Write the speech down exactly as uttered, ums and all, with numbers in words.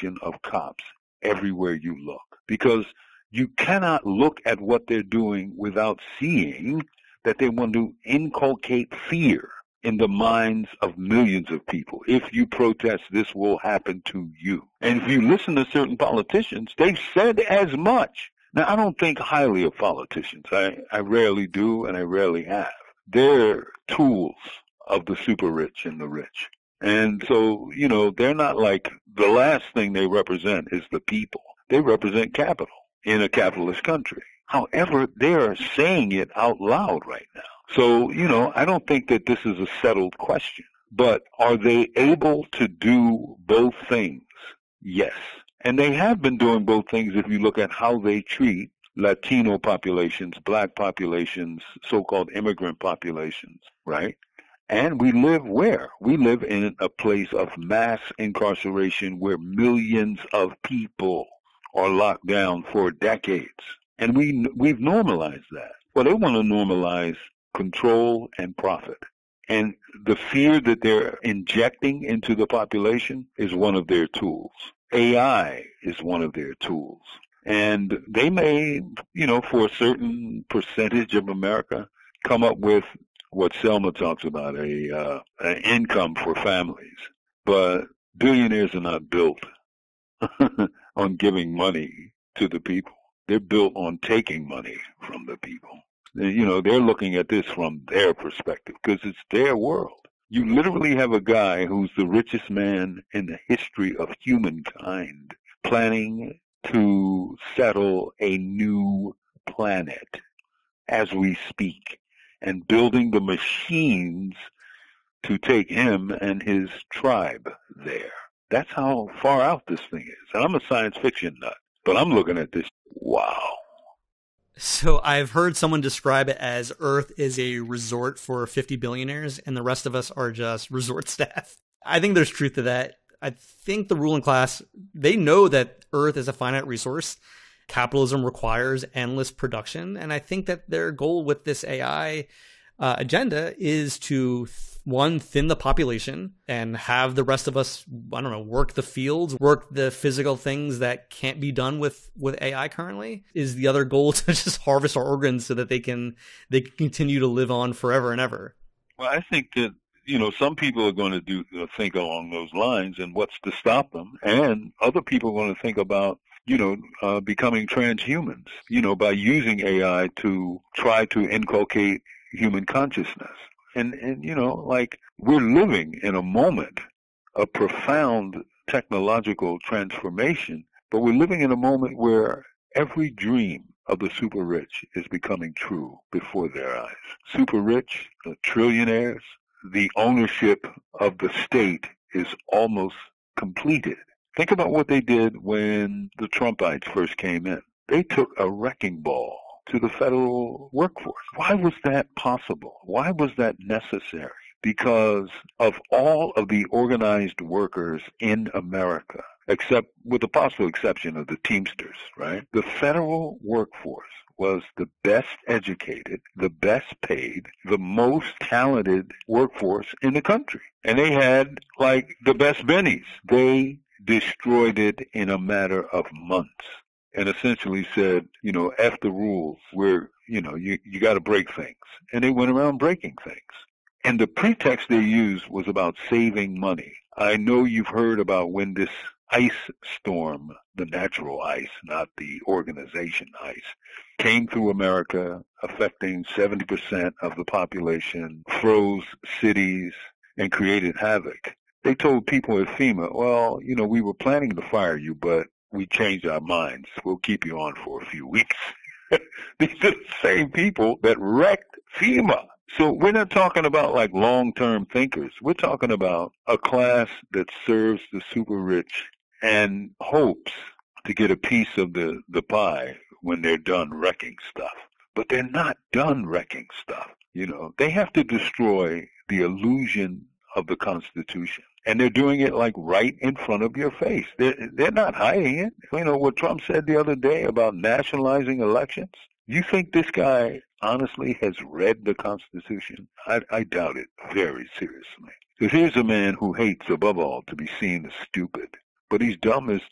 proliferation of cops everywhere you look, because you cannot look at what they're doing without seeing that they want to inculcate fear in the minds of millions of people. If you protest, this will happen to you. And if you listen to certain politicians, they've said as much. Now, I don't think highly of politicians. I, I rarely do, and I rarely have. They're tools of the super rich and the rich. And so, you know, they're not like, the last thing they represent is the people. They represent capital in a capitalist country. However, they are saying it out loud right now. So, you know, I don't think that this is a settled question. But are they able to do both things? Yes. And they have been doing both things if you look at how they treat Latino populations, black populations, so-called immigrant populations, right? And we live where? We live in a place of mass incarceration where millions of people are locked down for decades. And we, we've normalized that. Well, they want to normalize control and profit. And the fear that they're injecting into the population is one of their tools. A I is one of their tools. And they may, you know, for a certain percentage of America, come up with what Selma talks about, a uh, an income for families. But billionaires are not built on giving money to the people. They're built on taking money from the people. You know, they're looking at this from their perspective because it's their world. You literally have a guy who's the richest man in the history of humankind planning to settle a new planet as we speak and building the machines to take him and his tribe there. That's how far out this thing is. And I'm a science fiction nut, but I'm looking at this, wow. So I've heard someone describe it as Earth is a resort for fifty billionaires and the rest of us are just resort staff. I think there's truth to that. I think the ruling class, they know that Earth is a finite resource. Capitalism requires endless production. And I think that their goal with this A I uh, agenda is to, one, thin the population and have the rest of us, I don't know, work the fields, work the physical things that can't be done with, with A I currently. Is the other goal to just harvest our organs so that they can they can continue to live on forever and ever? Well, I think that, you know, some people are going to do uh, think along those lines, and what's to stop them? And other people are going to think about, you know, uh, becoming transhumans, you know, by using A I to try to inculcate human consciousness. And, and, you know, like, we're living in a moment of profound technological transformation, but we're living in a moment where every dream of the super rich is becoming true before their eyes. Super rich, the trillionaires, the ownership of the state is almost completed. Think about what they did when the Trumpites first came in. They took a wrecking ball to the federal workforce. Why was that possible? Why was that necessary? Because of all of the organized workers in America, except with the possible exception of the Teamsters, right? The federal workforce was the best educated, the best paid, the most talented workforce in the country. And they had, like, the best bennies. They destroyed it in a matter of months. And essentially said, you know, F the rules, where, you know, you, you got to break things. And they went around breaking things. And the pretext they used was about saving money. I know you've heard about when this ice storm, the natural ice, not the organization ice, came through America, affecting seventy percent of the population, froze cities, and created havoc. They told people at FEMA, well, you know, we were planning to fire you, but we changed our minds. We'll keep you on for a few weeks. These are the same people that wrecked FEMA. So we're not talking about like long-term thinkers. We're talking about a class that serves the super rich and hopes to get a piece of the, the pie when they're done wrecking stuff. But they're not done wrecking stuff. You know, they have to destroy the illusion of the Constitution. And they're doing it like right in front of your face. They're, they're not hiding it. You know what Trump said the other day about nationalizing elections? You think this guy honestly has read the Constitution? I, I doubt it very seriously. Because here's a man who hates above all to be seen as stupid. But he's dumb as